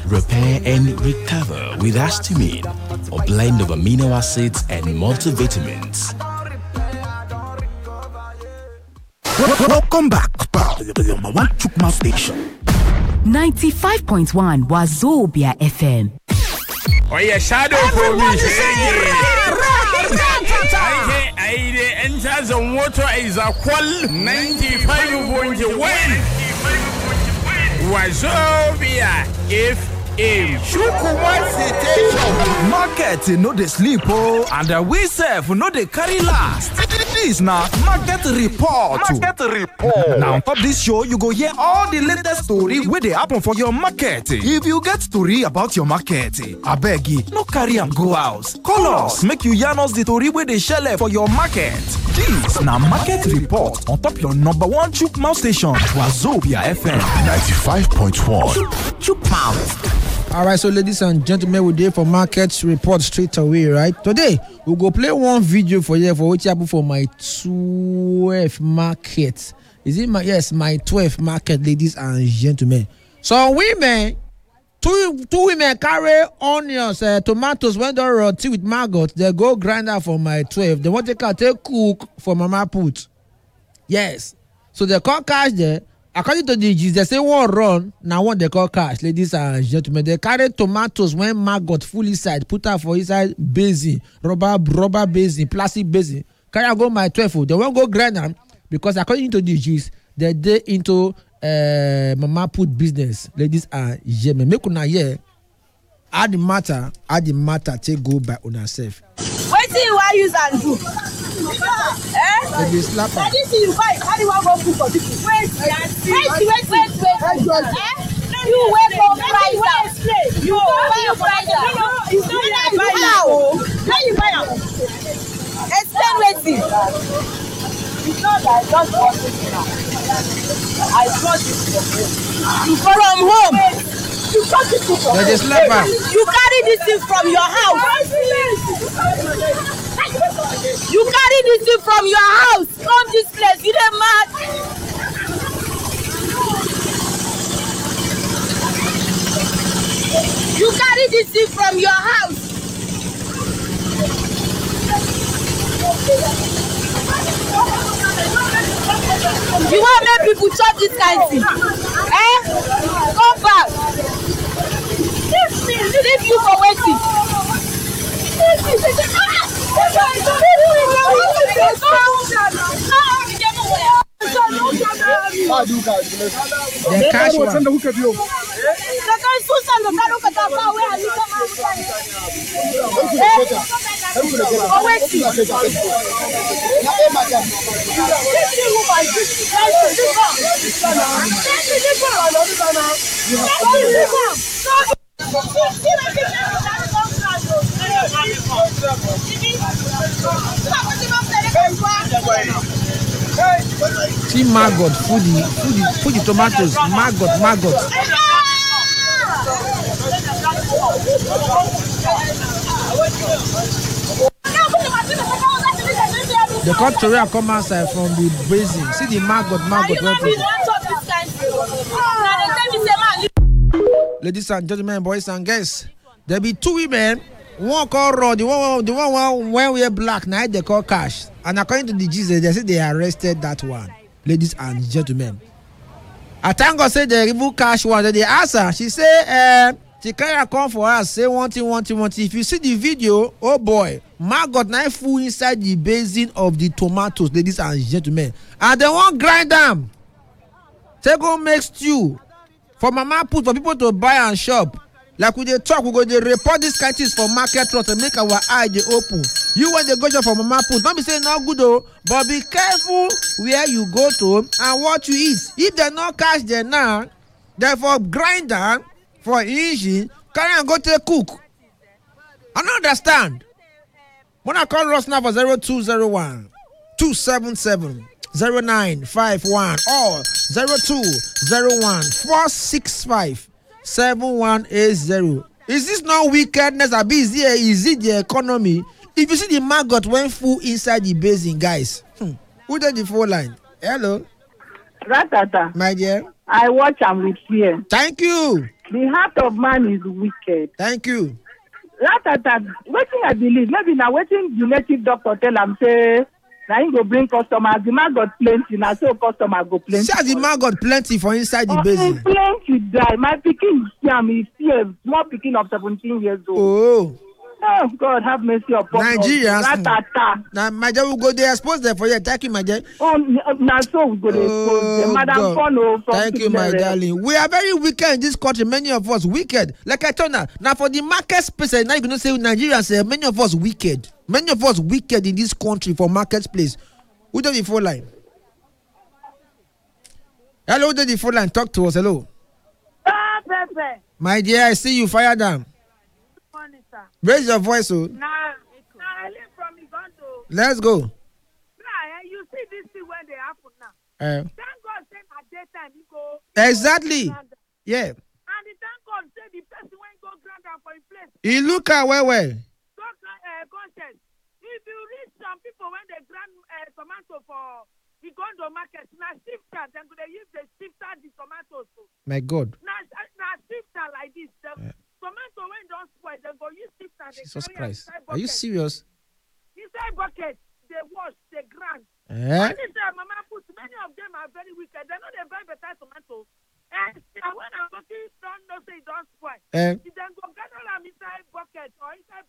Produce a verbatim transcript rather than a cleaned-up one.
repair and recover with Astamine, a blend of amino acids and multivitamins. Welcome back, pal. Number one Chukma station. ninety-five point one Wazobia F M. Oh yeah, shadow for me. I enter the water is a qual ninety-five point one. Wazobia F M. Chukuma station. Market no dey sleep oh, and we serve no dey carry last. This na market report. Market report. Now on top this show, you go hear all the latest story where they happen for your market. If you get story about your market, abeg, no carry am go house. Call us, make you yarn us the story where they share for your market. This na market report on top your number one chook mouth station, Wazobia F M ninety-five point one. Chook mouth. All right, so ladies and gentlemen, we're there for market report straight away, right? Today, we'll go play one video for you for which happened for my twelfth market. Is it my, yes, my twelfth market, ladies and gentlemen. So women, two two women carry onions, uh, tomatoes, when they're roti with maggot, they go grind out for my twelve. They want to take, take cook for mama put. Yes. So they call cash there. According to the G's, they say one run, now one they call cash, ladies and gentlemen. They carry tomatoes when maggot full inside, put her for inside basin, rubber, rubber basin, plastic basin. Carry go my twelve. They won't go grind them because according to the G's, they they into uh, mama put business, ladies and gentlemen. Make una hear, add the matter, add the matter, take go by on herself. Wait till you use and do. Eh? They slap her. This is why how do you want to go cook for people? Wait, wait, wait, wait, wait, wait. Eh? You wait for price. You wait for price. You don't buy now. How you buy now? Explain waiting. It's not that I just want it now. I brought it from home. You got it from They just slap her. You carry this thing from your house. You carry this thing from your house. Come this place. You don't mad. You carry this thing from your house. You want to make people chop this kind of thing? Eh? Come back. Leave you for waiting. The cash one. See maggot, foodie, foodie, foodie tomatoes, maggot, maggot. The culture come outside from the basin. See the maggot, maggot. Ladies and gentlemen, boys and girls, there be two women. One call Rod, the one, the one when we are black, now they call cash. And according to the Jesus, they say they arrested that one. Ladies and gentlemen, I thank God say they remove cash one. They ask her, she say, uh, she carry come for us, say one thing, one thing, one thing. If you see the video, oh boy, maggot knife full inside the basin of the tomatoes, ladies and gentlemen. And they won't grind them. They go make stew for mama put for people to buy and shop. Like we dey talk, we go dey report this kind of things for market trust and make our eye dey open. You when they go shop for mama put, don't be saying no good though, but be careful where you go to and what you eat. If they not cash there now, therefore grind down for engine, carry and go take cook. I don't understand. When I call us now for zero two zero one two seven seven zero nine five one or zero two zero one four six five seven one eight zero. Is this not wickedness? Abi is it, is it the economy? If you see the maggot went full inside the basin, guys. Hmm. Who did the phone line? Hello. Ratata. My dear. I watch am with fear. Thank you. The heart of man is wicked. Thank you. That that wetin I believe, maybe now wetin the native doctor tell am say na him go bring customers. The man got plenty, na so customer go plenty. See as the man got plenty for inside the Oh, basin. plenty die. My pikin see am, he see a small pikin of seventeen years old. Oh. Oh God, have mercy upon us. Nigerians. Ratata. Now, my dear, we go there. Expose them for you. Thank you, my dear. Oh, now so we go to expose them. Madam God. Fono from Thank you, my Kidere. darling. We are very wicked in this country. Many of us wicked. Like I told her, now for the market space, now you're gonna say Nigerians say many of us wicked. Many of us wicked in this country for marketplace. Who does the phone line? Hello, who does the phone line? Talk to us. Hello. Ah, Pepe. My dear, I see you. Fire down. Morning, sir. Raise your voice, oh. Nah, nah, I live from Igondo. Let's go. Nah, eh, you see this thing when they happen now. Uh, Thank God say at daytime you go. exactly. Yeah. And the thank God say the person when go grant am for a place. You look at well, well. Go uh, conscience. If you reach some people when they grant uh, tomato for Igondo market, now shifter, then they use the shifter the tomatoes. My God. Now, now shifter like this. The yeah. Tomato when don't spoil, they go use shifter. Jesus Christ. Are you serious? Inside bucket, they wash, they grind. Eh? And this uh, mama put many of them are very wicked. They know they buy better tomatoes. And uh, when I'm looking, don't know say don't spoil. Eh? Then go gather them inside bucket or inside